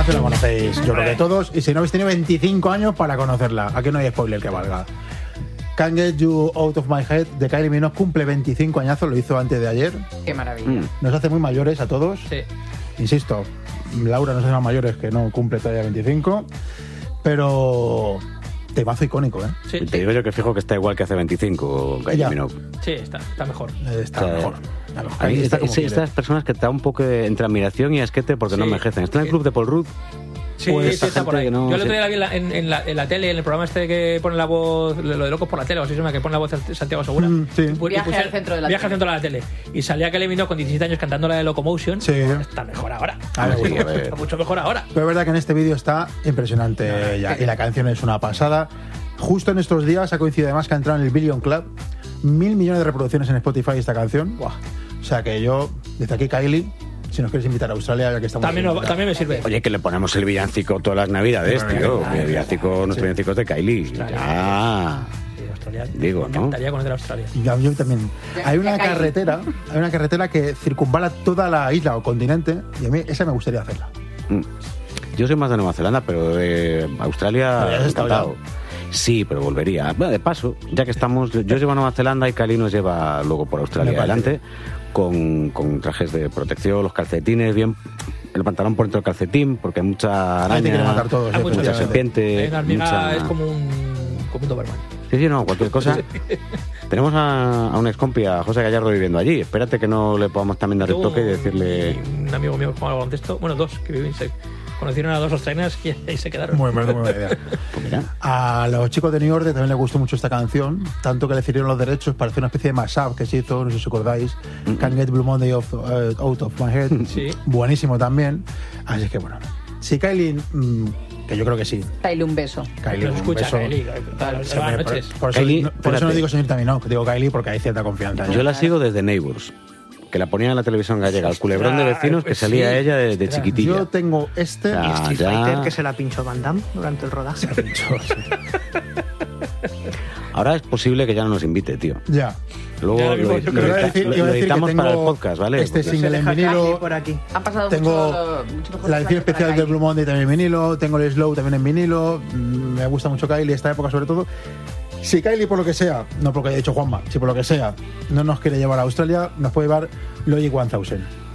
canción la conocéis, yo creo que todos, y si no habéis tenido 25 años para conocerla, aquí no hay spoiler que valga. Can't Get You Out of My Head de Kylie Minogue cumple 25 añazos, lo hizo antes de ayer. Qué maravilla. Nos hace muy mayores a todos. Sí. Insisto, Laura nos hace más mayores, que no cumple todavía 25, pero temazo icónico, ¿eh? Sí, Te digo yo que fijo que está igual que hace 25, Kylie Minogue. sí, está mejor. Está O sea, mejor. Ahí Está como quiere. estas personas que te da un poco entre admiración y asquete porque no Sí. envejecen. Está en el club de Paul Rudd. Sí, Pues sí, está por ahí. gente que no- Yo el otro sí. día la vi en la tele, en el programa este que pone la voz, lo de Locos por la tele, o así se llama, que pone la voz de Santiago Segura. Sí. Y Viaje al centro de la Viaje tele. al centro de la tele. Y salía Kylie Minogue con 17 años cantando la de Locomotion. Sí. Está mejor ahora. A ver, Sí, a ver. Está mucho mejor ahora. Pero es verdad que en este vídeo está impresionante ella, y la canción es una pasada. Justo en estos días ha coincidido además que ha entrado en el Billion Club. 1.000 millones de reproducciones en Spotify esta canción. Buah. O sea que yo, desde aquí, Kylie, si nos quieres invitar a Australia, ya que estamos... También me sirve. Oye, que le ponemos el villancico todas las navidades, tío. El villancico, nuestro villancico es de Kylie. Ya. Sí, Australia. Digo, Me ¿no? encantaría conocer Australia. Yo también. Hay una Kylie. carretera que circunvala toda la isla o continente, y a mí esa me gustaría hacerla. Yo soy más de Nueva Zelanda, pero de Australia, Pero ya has estado encantado. Sí, pero volvería. Bueno, de paso, ya que estamos, yo llevo a Nueva Zelanda y Kylie nos lleva luego por Australia Me parece adelante, con trajes de protección, los calcetines, bien, el pantalón por dentro del calcetín, porque hay mucha Ahí te quieren araña, matar todos. Hay mucha mucha efectivamente. serpiente, Hay una hormiga, mucha... es como un Doberman. Sí, no, cualquier cosa. Tenemos a un excompi, a José Gallardo, viviendo allí. Espérate que no le podamos también dar el toque y decirle... Un amigo mío que juega al baloncesto, bueno, dos que viven, se conocieron a dos australianas y ahí se quedaron. Muy buena idea. Pues mira, A los chicos de New Order también les gustó mucho esta canción, tanto que le cedieron los derechos para hacer una especie de mashup que se hizo, no sé si os acordáis, Can't Get Blue Monday Out of My Head. Sí. Buenísimo también. Así que bueno, si Kylie, que yo creo que sí. Kylie, un beso. Kylie, Nos un escucha, beso. Kylie. Buenas noches. Por eso, Kylie, por eso espérate. no digo señorita Minogue, digo Kylie porque hay cierta confianza. yo la sigo desde Neighbours, que la ponían en la televisión gallega, el culebrón de vecinos que pues salía sí. ella de Ostras. chiquitilla. Yo tengo este... Ya. Y Street ya. Fighter, que se la pinchó Van Damme durante el rodaje. Ahora es posible que ya no nos invite, tío. Ya. Luego Ya, lo, yo lo creo que edita- iba a lo decir que editamos para el tengo podcast, ¿vale? este Porque- single en vinilo. por aquí. Han pasado Tengo muchos mejores la edición años especial para de Kylie. Blue Monday también en vinilo, tengo el Slow también en vinilo, me gusta mucho Kylie, esta época sobre todo. Si Kylie por lo que sea, no porque haya dicho Juanma, si por lo que sea no nos quiere llevar a Australia, nos puede llevar Logic 1000.